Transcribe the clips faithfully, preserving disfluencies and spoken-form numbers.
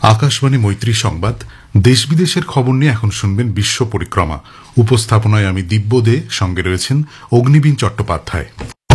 আকাশবাণী মৈত্রী সংবাদ দেশ বিদেশের খবর নিয়ে এখন শুনবেন বিশ্ব পরিক্রমা। উপস্থাপনায় আমি দিব্য দে, সঙ্গে রয়েছেন অগ্নিবীণ চট্টোপাধ্যায়।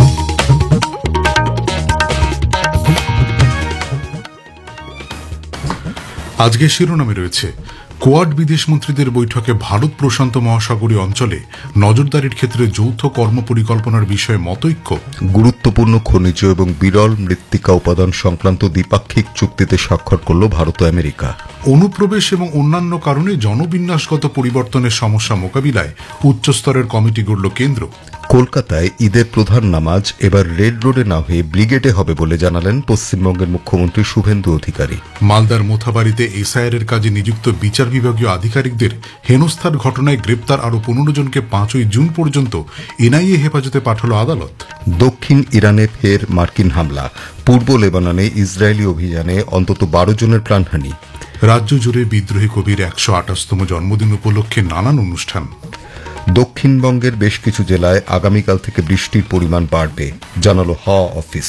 আজকের শিরোনামে রয়েছে কোয়াড বিদেশমন্ত্রীদের বৈঠকে ভারত প্রশান্ত মহাসাগরীয় অঞ্চলে নজরদারির ক্ষেত্রে যৌথ কর্মপরিকল্পনার বিষয়ে মতৈক্য, গুরুত্বপূর্ণ খনিজ এবং বিরল মৃত্তিকা উপাদান সংক্রান্ত দ্বিপাক্ষিক চুক্তিতে স্বাক্ষর করল ভারত ও আমেরিকা, অনুপ্রবেশ এবং অন্যান্য কারণে জনবিন্যাসগত পরিবর্তনের সমস্যা মোকাবিলায় উচ্চস্তরের কমিটি গড়ল কেন্দ্র, কলকাতায় ঈদের প্রধান নামাজ এবার রেড রোডে না হয়ে ব্রিগেডে হবে বলে জানালেন পশ্চিমবঙ্গের মুখ্যমন্ত্রী শুভেন্দু অধিকারী, মালদার মোথাবাড়িতে এসআইআর এর কাজে নিযুক্ত বিচার বিভাগীয় আধিকারিকদের হেনস্থার ঘটনায় গ্রেপ্তার আরও পনেরো জনকে পাঁচই জুন পর্যন্ত এনআইএ হেফাজতে পাঠাল আদালত, দক্ষিণ ইরানে ফের মার্কিন হামলা, পূর্ব লেবাননে ইসরায়েলি অভিযানে অন্তত বারো জনের প্রাণহানি, রাজ্য জুড়ে বিদ্রোহী কবির একশো আঠাশতম জন্মদিন উপলক্ষে নানান অনুষ্ঠান। দক্ষিণবঙ্গের বেশ কিছু জেলায় আগামীকাল থেকে বৃষ্টির পরিমাণ বাড়বে, জানাল হাওয়া অফিস।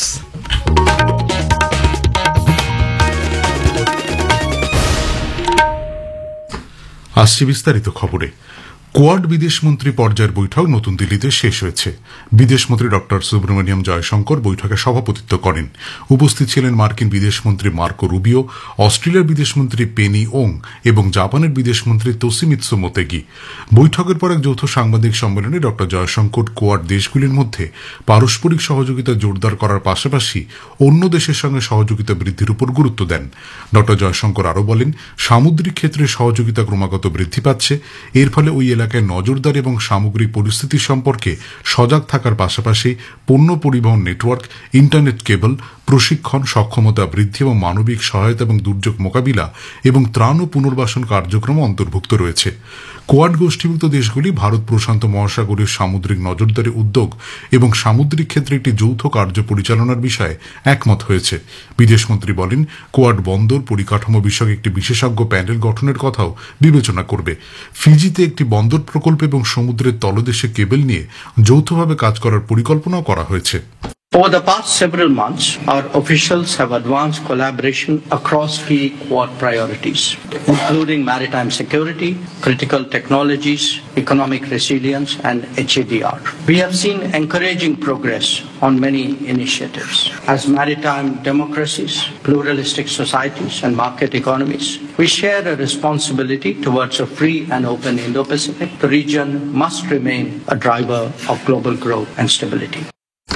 আসছে বিস্তারিত খবরে। কোয়াড বিদেশমন্ত্রী পর্যায়ের বৈঠক নতুন দিল্লিতে শেষ হয়েছে। বিদেশমন্ত্রী ড সুব্রমণিয়াম জয়শঙ্কর বৈঠকে সভাপতিত্ব করেন। উপস্থিত ছিলেন মার্কিন বিদেশমন্ত্রী মার্কো রুবিও, অস্ট্রেলিয়ার বিদেশমন্ত্রী পেনি ওং এবং জাপানের বিদেশমন্ত্রী তোশিমিৎসু মোতেগি। বৈঠকের পর এক যৌথ সাংবাদিক সম্মেলনে ড জয়শঙ্কর কোয়াড দেশগুলির মধ্যে পারস্পরিক সহযোগিতা জোরদার করার পাশাপাশি অন্য দেশের সঙ্গে সহযোগিতা বৃদ্ধির উপর গুরুত্ব দেন। ড জয়শঙ্কর আরও বলেন, সামুদ্রিক ক্ষেত্রে সহযোগিতা ক্রমাগত বৃদ্ধি পাচ্ছে। এর ফলে ওই এলাকায় নজরদারি এবং সামগ্রিক পরিস্থিতি সম্পর্কে সজাগ থাকার পাশাপাশি পণ্য পরিবহন নেটওয়ার্ক, ইন্টারনেট কেবল, প্রশিক্ষণ, সক্ষমতা বৃদ্ধি এবং মানবিক সহায়তা এবং দুর্যোগ মোকাবিলা এবং ত্রাণ ও পুনর্বাসন কার্যক্রম অন্তর্ভুক্ত রয়েছে। কোয়াড গোষ্ঠীভুক্ত দেশগুলি ভারত প্রশান্ত মহাসাগরের সামুদ্রিক নজরদারি উদ্যোগ এবং সামুদ্রিক ক্ষেত্রে একটি যৌথ কার্য পরিচালনার বিষয়ে একমত হয়েছে। বিদেশমন্ত্রী বলেন, কোয়াড বন্দর পরিকাঠামো বিষয়ক একটি বিশেষজ্ঞ প্যানেল গঠনের কথাও বিবেচনা করবে। ফিজিতে একটি বন্দর প্রকল্প এবং সমুদ্রের তলদেশে কেবল নিয়ে যৌথভাবে কাজ করার পরিকল্পনাও করা হয়েছে। Over the past several months, our officials have advanced collaboration across key Quad priorities, including maritime security, critical technologies, economic resilience, and H A D R. We have seen encouraging progress on many initiatives. As maritime democracies, pluralistic societies, and market economies, we share a responsibility towards a free and open Indo-Pacific. The region must remain a driver of global growth and stability.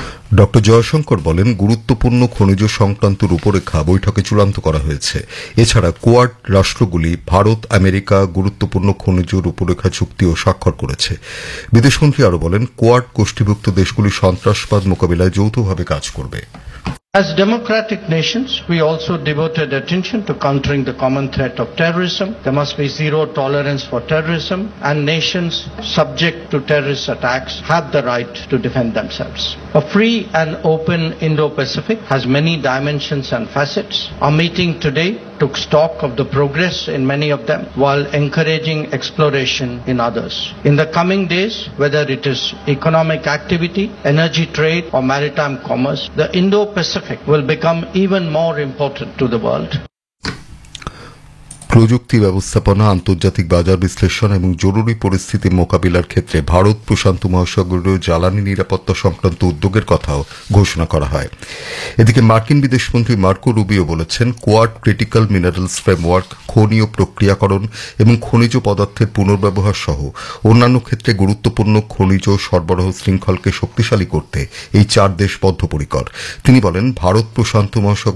ড জয়শঙ্কর বলেন, গুরুত্বপূর্ণ খনিজ সংক্রান্ত রূপরেখা বৈঠকে চূড়ান্ত করা হয়েছে। এছাড়া কোয়াড রাষ্ট্রগুলি ভারত আমেরিকা গুরুত্বপূর্ণ খনিজ রূপরেখা চুক্তিও স্বাক্ষর করেছে। বিদেশমন্ত্রী আরও বলেন, কোয়াড গোষ্ঠীভুক্ত দেশগুলি সন্ত্রাসবাদ মোকাবিলায় যৌথভাবে কাজ করবে। As democratic nations, we also devoted attention to countering the common threat of terrorism. There must be zero tolerance for terrorism, and nations subject to terrorist attacks have the right to defend themselves. A free and open Indo-Pacific has many dimensions and facets. Our meeting today took stock of the progress in many of them while encouraging exploration in others. In the coming days, whether it is economic activity, energy trade, or maritime commerce, the Indo-Pacific will become even more important to the world. প্রযুক্তি ব্যবস্থাপনা, আন্তর্জাতিক বাজার বিশ্লেষণ এবং জরুরি পরিস্থিতি মোকাবিলার ক্ষেত্রে ভারত প্রশান্ত মহাসাগরীয় জ্বালানি নিরাপত্তা সংক্রান্ত উদ্যোগের কথাও ঘোষণা করা হয়। এদিকে মার্কিন বিদেশমন্ত্রী মার্কো রুবিও বলেছেন, কোয়াড ক্রিটিক্যাল মিনারেলস ফ্রেমওয়ার্ক, খনীয় প্রক্রিয়াকরণ এবং খনিজ পদার্থের পুনর্ব্যবহার সহ অন্যান্য ক্ষেত্রে গুরুত্বপূর্ণ খনিজ সরবরাহ শৃঙ্খলকে শক্তিশালী করতে এই চার দেশ বদ্ধপরিকর। তিনি বলেন, ভারত প্রশান্ত মহাসাগর